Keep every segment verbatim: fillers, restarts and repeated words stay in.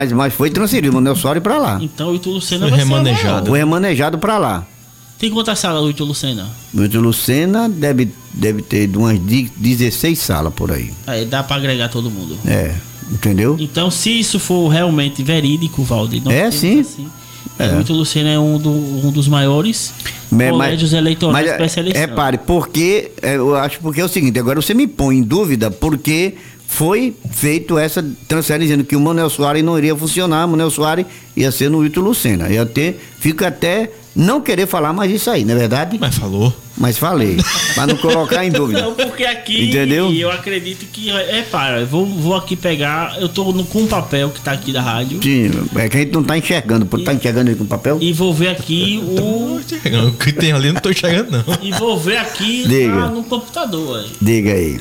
Mas, mas foi transferido o Manuel Soares para lá. Então o Ítalo Lucena foi vai remanejado. ser Foi remanejado para lá. Tem quantas salas o Ítalo Lucena? O Ítalo Lucena deve, deve ter umas dezesseis salas por aí. Aí dá para agregar todo mundo. É, entendeu? Então, se isso for realmente verídico, Valdir, é sim. Assim, é. O Ítalo Lucena é um, do, um dos maiores mas, colégios eleitorais mas, para essa eleição. Repare, porque eu acho porque é o seguinte, agora você me põe em dúvida porque foi feito essa transferência dizendo que o Manuel Soares não iria funcionar, o Manuel Soares ia ser no Ítalo Lucena. Ia ter, fica até não querer falar mais isso aí, não é verdade? Mas falou. Mas falei, para não colocar em dúvida. Não, porque aqui, entendeu? Eu acredito que, é, para, vou, vou aqui pegar, eu tô no, com o papel que tá aqui da rádio. Sim, é que a gente não tá enxergando, e, tá enxergando aí com o papel? E vou ver aqui o... O que tem ali eu não tô enxergando não. E vou ver aqui Diga. ah, no computador. Aí. Diga aí.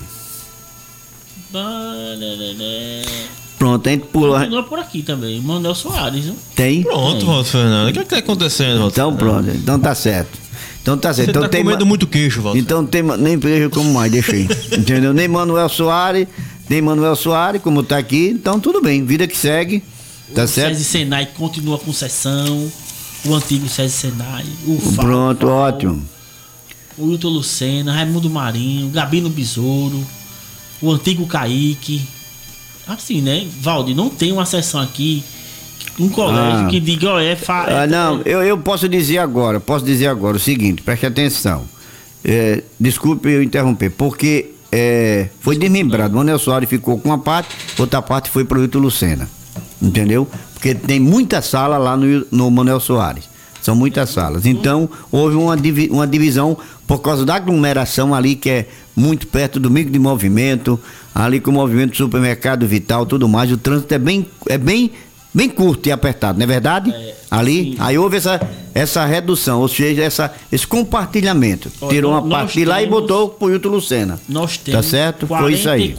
Pronto, a gente pula. Continua por aqui também, Manuel Soares, viu? Tem? Pronto, Walter Fernando. O que é que tá acontecendo, Walter Então Fernando? pronto, então tá certo. Então tá certo. Você então tá tem comendo ma... muito queijo, Walter. Então tem nem vejo como mais, deixa aí. Entendeu? Nem Manuel Soares, nem Manuel Soares, como tá aqui, então tudo bem, vida que segue. Tá o certo? César Senai continua com sessão, o antigo César Senai, o Fábio, Pronto, Fábio, ótimo. O Hilton Lucena, Raimundo Marinho, Gabino Besouro, o antigo Kaique. Assim, né, Valdir, não tem uma sessão aqui, um colégio Ah. que diga, ó, é... Fa... Ah, não, eu, eu posso dizer agora, posso dizer agora o seguinte, preste atenção. É, desculpe eu interromper, porque é, foi desmembrado. Manuel Soares ficou com uma parte, outra parte foi para o Ítalo Lucena. Entendeu? Porque tem muita sala lá no, no Manuel Soares. São muitas salas. Então, houve uma, divi, uma divisão por causa da aglomeração ali, que é muito perto do micro de movimento, ali com o movimento do supermercado Vital, tudo mais. O trânsito é bem, é bem, bem curto e apertado, não é verdade? É, ali, sim. Aí houve essa, essa redução, ou seja, essa, esse compartilhamento. Olha, Tirou uma parte de lá temos, e botou pro Hilton Lucena. Nós temos tá certo? Foi isso aí.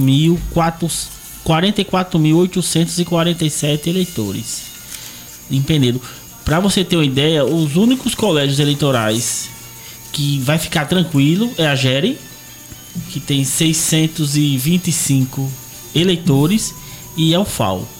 quarenta e quatro mil oitocentos e quarenta e sete eleitores em Penedo. Para você ter uma ideia, os únicos colégios eleitorais que vai ficar tranquilo é a Gere, que tem seiscentos e vinte e cinco eleitores, e a U F A O.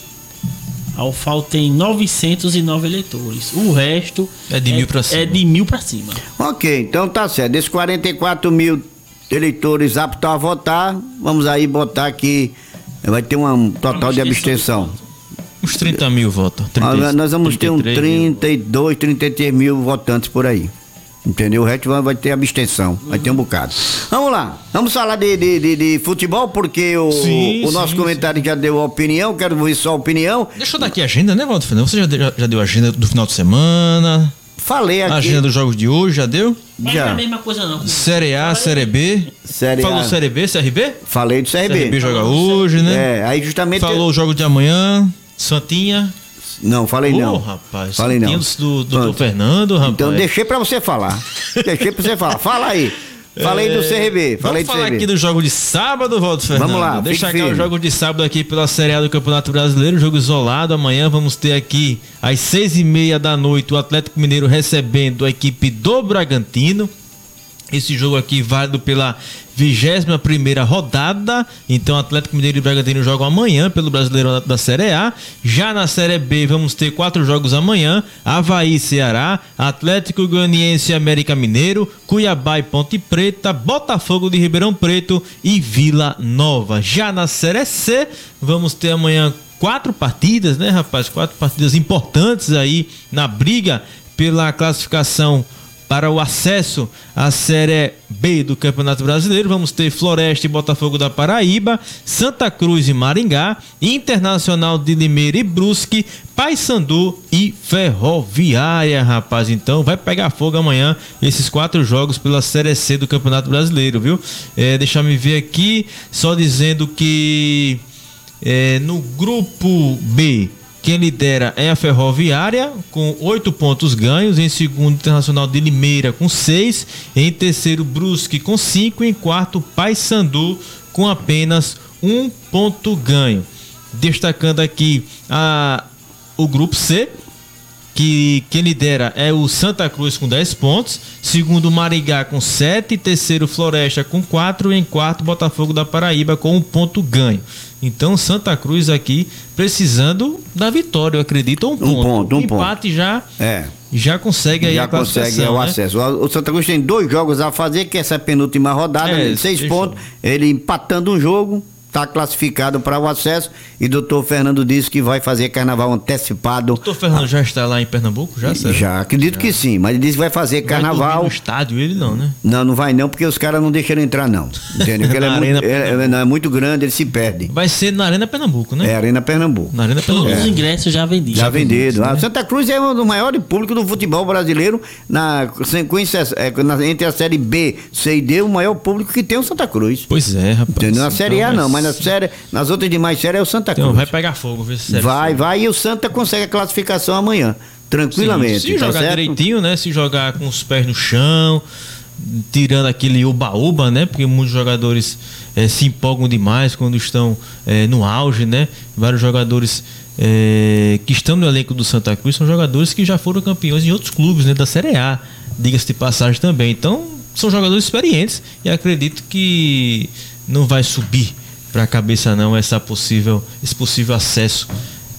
A U F A O tem novecentos e nove eleitores. O resto é de é, mil para cima. É de mil para cima. Ok, então tá certo. Desses quarenta e quatro mil eleitores aptos a votar, vamos aí botar aqui, vai ter um total de abstenção. Uns trinta mil votos. trinta, nós vamos ter uns trinta e dois, trinta e três mil votantes por aí. Entendeu? O resto vai, vai ter abstenção. Uhum. Vai ter um bocado. Vamos lá. Vamos falar de, de, de, de futebol, porque o, sim, o nosso sim, comentário sim. já deu a opinião. Quero ver só a opinião. Deixa eu dar aqui a agenda, né, Walter Fernando? Você já, já, já deu a agenda do final de semana? Falei aqui. A agenda dos jogos de hoje, já deu? Mas já. Não é a mesma coisa, não. Série A, Série B. Série Falou A. Série B, C R B? Falei do C R B. C R B joga hoje, né? É, aí justamente. Falou o jogo de amanhã. Santinha. Não, falei oh, não. rapaz. Falei não. do doutor Fernando, rapaz. Então deixei pra você falar. Deixei pra você falar. Fala aí. Falei é... do C R B. Falei Vamos do falar C R B. aqui do jogo de sábado, Walter Fernando. Vamos lá. Deixa aqui o jogo de sábado aqui pela Série A do Campeonato Brasileiro. Jogo isolado. Amanhã vamos ter aqui às seis e meia da noite o Atlético Mineiro recebendo a equipe do Bragantino. Esse jogo aqui válido pela vigésima primeira rodada. Então Atlético Mineiro e Bragantino jogam amanhã pelo Brasileiro da Série A. Já na Série B vamos ter quatro jogos amanhã: Avaí e Ceará, Atlético Goianiense e América Mineiro, Cuiabá e Ponte Preta, Botafogo de Ribeirão Preto e Vila Nova. Já na Série C vamos ter amanhã quatro partidas, né, rapaz? Quatro partidas importantes aí na briga pela classificação para o acesso à Série B do Campeonato Brasileiro. Vamos ter Floresta e Botafogo da Paraíba, Santa Cruz e Maringá, Internacional de Limeira e Brusque, Paysandu e Ferroviária, rapaz. Então vai pegar fogo amanhã esses quatro jogos pela Série C do Campeonato Brasileiro, viu? É, deixa eu ver aqui, só dizendo que é, no grupo B quem lidera é a Ferroviária, com oito pontos ganhos. Em segundo, Internacional de Limeira, com seis. Em terceiro, Brusque, com cinco. Em quarto, Paysandu, com apenas um ponto ganho. Destacando aqui a, o grupo C, que quem lidera é o Santa Cruz com dez pontos, segundo Maringá com sete, terceiro Floresta com quatro e em quarto Botafogo da Paraíba com um ponto ganho. Então Santa Cruz aqui precisando da vitória, eu acredito, ou um ponto. Um ponto, um empate ponto. já É. já consegue aí Já a consegue é, o né? acesso. O o Santa Cruz tem dois jogos a fazer, que é essa penúltima rodada, É, né? seis deixa- pontos, ele empatando um jogo, está classificado para o acesso, e doutor Fernando disse que vai fazer carnaval antecipado. Doutor Fernando já está lá em Pernambuco? Já, sério? Já, acredito Já. que sim, mas ele disse que vai fazer Vai dormir carnaval. no estádio ele não, né? Não, não vai não, porque os caras não deixam ele entrar não. Entendeu? Porque ele é Na muito, Arena é, Pernambuco. é- é muito grande, ele se perde. Vai ser na Arena Pernambuco, né? É Arena Pernambuco. Na Arena Todos Pernambuco. os ingressos já vendidos. Já vendido. né? Ah, Santa Cruz é um dos maiores públicos do futebol brasileiro na sequência, é, na- entre a série B, C e D, o maior público que tem é o Santa Cruz. Pois é, rapaz. Entendeu? Na série A Então, não, mas na série, nas outras demais séries é o Santa Cruz. Então vai pegar fogo, viu? Sério. Vai, vai, e o Santa consegue a classificação amanhã, tranquilamente. Se tá jogar certo? direitinho, né? Se jogar com os pés no chão, tirando aquele uba-uba, né? Porque muitos jogadores eh, se empolgam demais quando estão eh, no auge, né? Vários jogadores eh, que estão no elenco do Santa Cruz são jogadores que já foram campeões em outros clubes, né? Da Série A, diga-se de passagem também. Então, são jogadores experientes e acredito que não vai subir para a cabeça não essa possível, esse possível acesso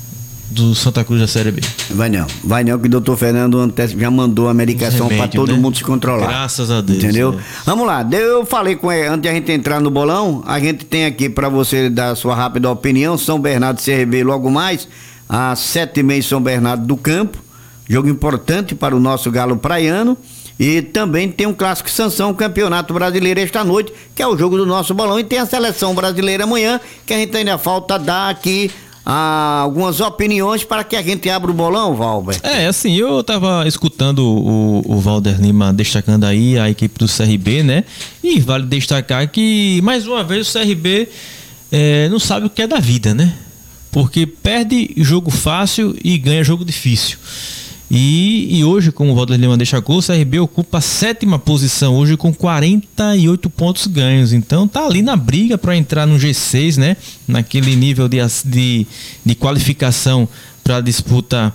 do Santa Cruz da Série B. Vai não, vai não, que o doutor Fernando Antes já mandou a medicação Uns para remédios, todo né? mundo se controlar. Graças a Deus. Entendeu? né? Vamos lá, eu falei com ele, antes de a gente entrar no bolão, a gente tem aqui para você dar a sua rápida opinião, São Bernardo C R B logo mais, às sete e meia São Bernardo do Campo, jogo importante para o nosso galo praiano, e também tem um clássico Sansão, Campeonato Brasileiro esta noite, que é o jogo do nosso bolão, e tem a Seleção Brasileira amanhã, que a gente ainda falta dar aqui ah, algumas opiniões para que a gente abra o bolão, Valber. É, assim, eu tava escutando o, o Valder Lima destacando aí a equipe do C R B, né? E vale destacar que, mais uma vez, o C R B é, não sabe o que é da vida, né? Porque perde jogo fácil e ganha jogo difícil. E, e hoje, como o Valder Lima destacou, o C R B ocupa a sétima posição hoje com quarenta e oito pontos ganhos. Então tá ali na briga para entrar no G seis, né? Naquele nível de, de, de qualificação para a disputa,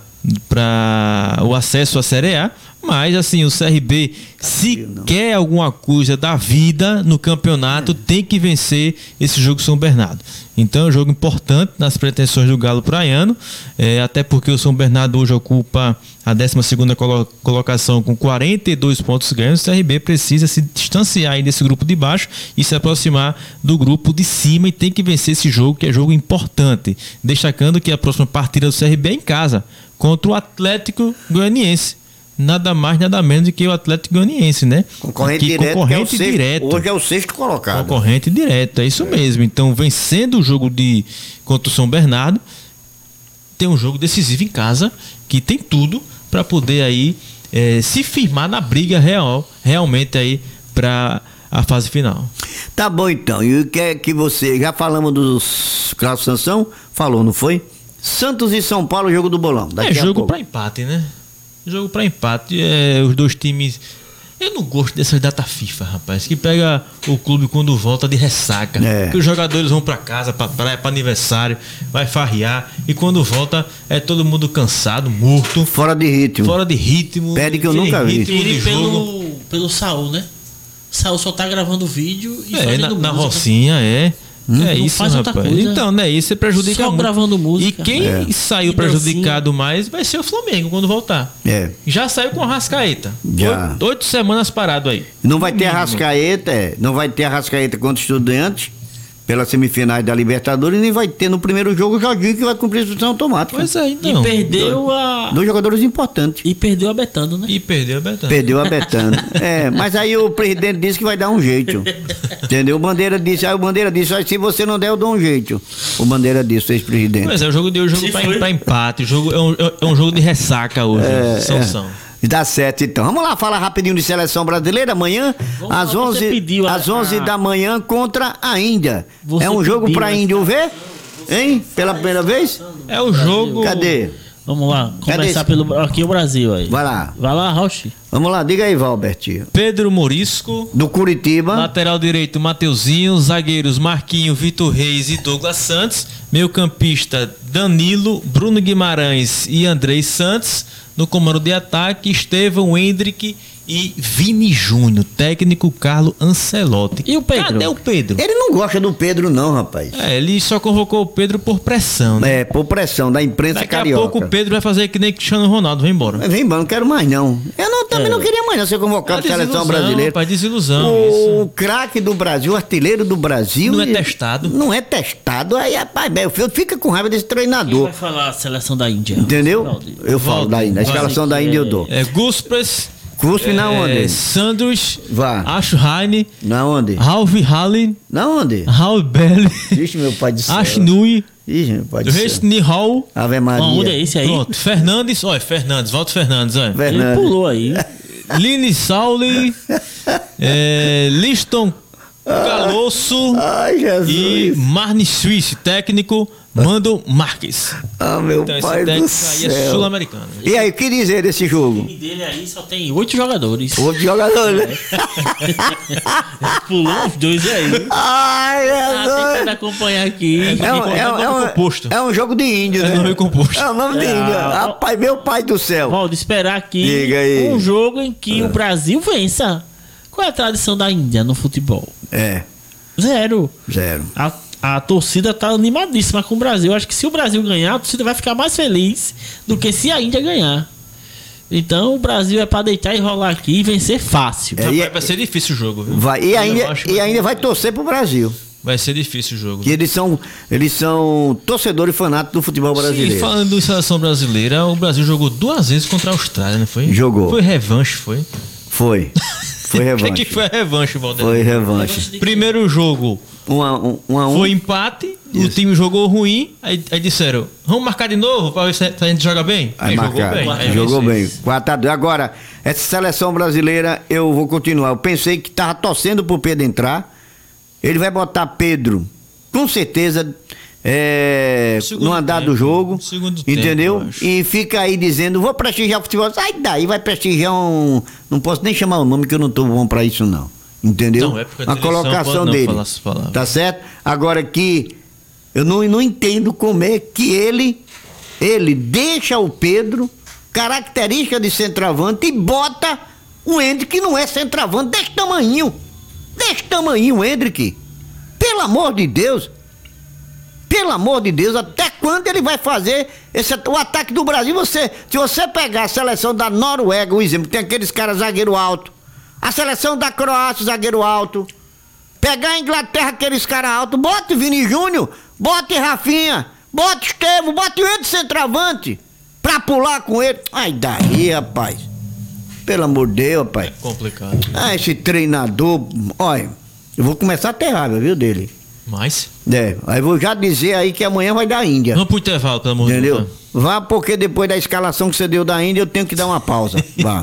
para o acesso à Série A. Mas assim, o C R B, se quer alguma coisa da vida no campeonato, tem que vencer esse jogo São Bernardo. Então é um jogo importante nas pretensões do Galo Praiano, é, até porque o São Bernardo hoje ocupa a décima segunda colo- colocação com quarenta e dois pontos ganhos. O C R B precisa se distanciar aí desse grupo de baixo e se aproximar do grupo de cima, e tem que vencer esse jogo, que é jogo importante. Destacando que a próxima partida do C R B é em casa, contra o Atlético Goianiense. Nada mais, nada menos do que o Atlético Goianiense, né? Concorrente Que direto, concorrente que é o sexto, direto. hoje é o sexto colocado. Concorrente direto, é isso mesmo. Então, vencendo o jogo de contra o São Bernardo, tem um jogo decisivo em casa, que tem tudo para poder aí eh, se firmar na briga real, realmente aí para a fase final. Tá bom então, e o que é que você, já falamos dos clássicos Sansão? Falou, não foi? Santos e São Paulo, jogo do bolão. Daqui É a jogo pouco. para empate, né? Jogo para empate, é, os dois times. Eu não gosto dessas datas FIFA, rapaz, que pega o clube quando volta de ressaca. É. Que os jogadores vão para casa, para praia, para aniversário, vai farrear, e quando volta é todo mundo cansado, morto, Fora de ritmo. fora de ritmo. Pede que eu sem nunca vi. ritmo de Ele jogo. pelo, pelo Saul, né? Saul só tá gravando vídeo e É, fazendo na, na música. Rocinha, é. é Não isso, faz outra rapaz. coisa. Então, né? Isso prejudica Só muito. gravando música. E quem É. saiu E prejudicado mais vai ser o Flamengo quando voltar. É. Já saiu com a Rascaeta. Já. Oito, oito semanas parado aí. Não vai ter Mínimo. Arrascaeta, é, não vai ter Arrascaeta contra Estudiantes pelas semifinais da Libertadores, nem vai ter no primeiro jogo o Jorginho, que vai cumprir a instrução automática. Pois é, E então. perdeu a. Dois jogadores importantes. E perdeu a Betano, né? E perdeu a Betânia. Perdeu a Betano. É, mas aí o presidente disse que vai dar um jeito. Entendeu? O Bandeira disse, aí o Bandeira disse, "Olha, se você não der, eu dou um jeito." O Bandeira disse, o ex-presidente. Pois é, o jogo de hoje é um Se jogo pra, foi. pra empate. O jogo é, um, é um jogo de ressaca hoje. É, São é. São. Dá certo, então. Vamos lá falar rapidinho de seleção brasileira amanhã, Vamos às lá, você onze, pediu a- às onze a- da manhã contra a Índia. Você É um jogo pediu pra essa- Índio ver? Hein? Pela primeira vez? É o jogo. Cadê? Vamos lá, Cadê começar esse? pelo. Aqui é o Brasil aí. Vai lá. Vai lá, Roche. Vamos lá, diga aí, Valbert. Pedro Morisco. Do Curitiba. Lateral direito, Mateuzinho. Zagueiros, Marquinho, Vitor Reis e Douglas Santos. Meio campista, Danilo, Bruno Guimarães e Andrei Santos. No comando de ataque, Estevão, Hendrick e Vini Júnior, técnico Carlo Ancelotti. E o Pedro? Cadê o Pedro? Ele não gosta do Pedro, não, rapaz. É, ele só convocou o Pedro por pressão, né? É, por pressão da imprensa Daqui carioca. a pouco o Pedro vai fazer que nem Cristiano Ronaldo, vai embora. Vem embora, não quero mais não. Eu não, também É. não queria mais não ser convocado para a seleção brasileira. Rapaz, desilusão. O Isso. craque do Brasil, o artilheiro do Brasil. Não é ele- testado. Não é testado. Aí, rapaz, velho, fica com raiva desse Quem treinador. vai falar a seleção da Índia? Entendeu? Valdir. Eu falo Valdir, da Índia. A vai. escalação da Índia eu dou. É Guspres, Cuspe na é, onde? Sanders, Vá. Ashheine, Na onde? Ralph Hallen, Na onde? Raul Belli, Vixe, meu pai do céu. Ashnui, Ixi, meu pai do céu. Resni Hall. Ave Maria. Onde é esse aí? Pronto, Fernandes, olha, Fernandes, Walter Fernandes, olha. Ele Fernando. pulou aí. Lini Sauli, é, Liston Calosso Ai, Jesus. e Marne Suisse, técnico Mando Marques. Ah, meu Então esse pai do técnico aí é céu. sul-americano. E aí, o que dizer desse jogo? O time dele aí só tem oito jogadores. Outro jogador, né? Pulou os dois aí. Ai, Ah, tentando Jesus. acompanhar aqui. É um, é, um, é, um, composto. é um jogo de índio, É né? nome composto. É o nome de É, índio. ah, Rapaz, meu pai do céu. Valdir, esperar aqui Diga aí. um jogo em que o Brasil vença. Qual é a tradição da Índia no futebol? É, Zero. zero. A, a torcida tá animadíssima com o Brasil. Eu acho que se o Brasil ganhar, a torcida vai ficar mais feliz do que se a Índia ganhar. Então o Brasil é pra deitar e rolar aqui e vencer fácil. É, Rapaz, e- vai ser difícil o jogo, viu? Vai, e Eu ainda, acho e que ainda vai torcer pro Brasil. Vai ser difícil o jogo. Que eles são, eles são torcedores fanáticos do futebol Sim, brasileiro. falando em seleção brasileira, o Brasil jogou duas vezes contra a Austrália, não foi? Jogou. Foi revanche, foi? Foi. Foi O que, revanche. que foi a revanche, Valdir? Foi revanche. Primeiro jogo Um a um. um, a um. foi empate, o Isso. time jogou ruim, aí, aí disseram, vamos marcar de novo pra ver se a gente joga bem? Aí jogou marcaram. bem. Aí Jogou venceu. bem. quatro a dois. Agora, essa seleção brasileira, eu vou continuar. Eu pensei que tava torcendo pro Pedro entrar. Ele vai botar Pedro, com certeza, é, Segundo no andar tempo, do jogo. segundo tempo, entendeu? eu acho. E fica aí dizendo, vou prestigiar o futebol. Sai daí, vai prestigiar um. Não posso nem chamar o nome que eu não tô bom pra isso, não. Entendeu? Não, época de A eleição, colocação pode não dele. falar essas palavras. Tá certo? Agora que eu não, não entendo como é que ele, ele deixa o Pedro, característica de centroavante, e bota o Hendrick, que não é centroavante, desse tamanho. Desse tamanho, o Hendrick. Pelo amor de Deus. Pelo amor de Deus, até quando ele vai fazer esse, o ataque do Brasil? Você, se você pegar a seleção da Noruega, o exemplo, tem aqueles caras zagueiro alto. A seleção da Croácia, zagueiro alto. Pegar a Inglaterra, aqueles caras altos. Bota Vini Júnior, bota Rafinha, bota Estevão, bota o de centroavante. Pra pular com ele. Ai, daí, rapaz. Pelo amor de Deus, rapaz. Complicado. Ah, esse treinador, olha, eu vou começar a ter raiva, viu, dele. Mas, É, aí vou já dizer aí que amanhã vai dar Índia. vamos pro intervalo, pelo amor de Entendeu? Deus. Vá, porque depois da escalação que você deu da Índia, eu tenho que dar uma pausa. Vá.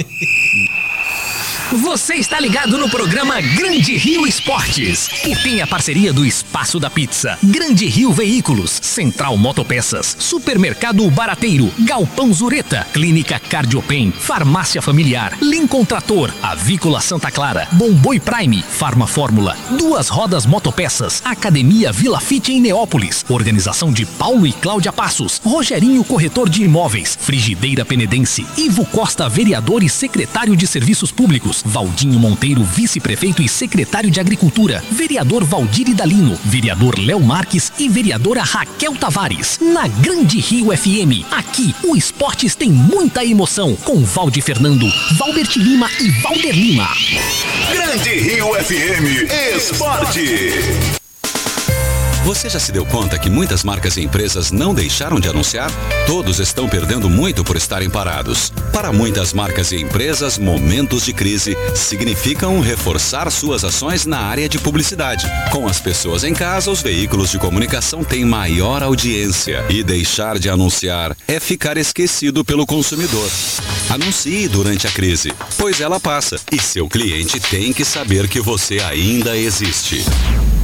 Você está ligado no programa Grande Rio Esportes, que tem a parceria do Espaço da Pizza, Grande Rio Veículos, Central Motopeças, Supermercado Barateiro, Galpão Zureta, Clínica Cardiopen, Farmácia Familiar, Lincoln Trator, Avícola Santa Clara, Bomboi Prime, Farma Fórmula, Duas Rodas Motopeças, Academia Vila Fit em Neópolis, Organização de Paulo e Cláudia Passos, Rogerinho Corretor de Imóveis, Frigideira Penedense, Ivo Costa Vereador e Secretário de Serviços Públicos, Valdinho Monteiro, vice-prefeito e secretário de Agricultura, vereador Valdir Idalino, vereador Léo Marques e vereadora Raquel Tavares. Na Grande Rio F M, aqui o Esportes tem muita emoção, com Valdir Fernando, Valbert Lima e Valder Lima. Grande Rio F M Esporte. Você já se deu conta que muitas marcas e empresas não deixaram de anunciar? Todos estão perdendo muito por estarem parados. Para muitas marcas e empresas, momentos de crise significam reforçar suas ações na área de publicidade. Com as pessoas em casa, os veículos de comunicação têm maior audiência. E deixar de anunciar é ficar esquecido pelo consumidor. Anuncie durante a crise, pois ela passa. E seu cliente tem que saber que você ainda existe.